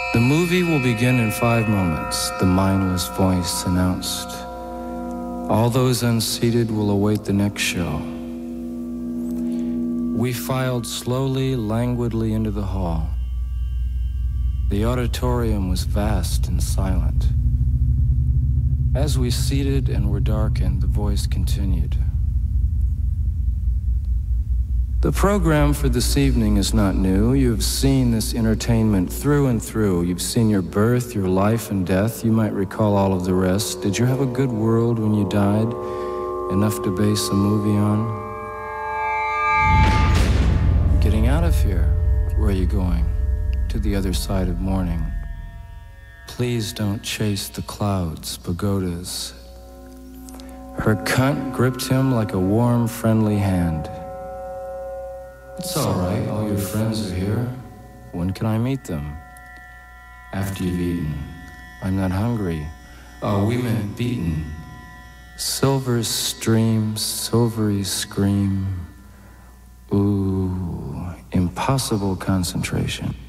The movie will begin in 5 moments, the mindless voice announced. All those unseated will await the next show. We filed slowly, languidly into the hall. The auditorium was vast and silent. As we seated and were darkened, the voice continued. The program for this evening is not new. You've seen this entertainment through and through. You've seen your birth, your life and death. You might recall all of the rest. Did you have a good world when you died? Enough to base a movie on? Getting out of here. Where are you going? To the other side of morning. Please don't chase the clouds, pagodas. Her cunt gripped him like a warm, friendly hand. It's all right, all your friends are here. When can I meet them? After you've eaten. I'm not hungry. Oh, we meant beaten. Silver stream, silvery scream. Ooh, impossible concentration.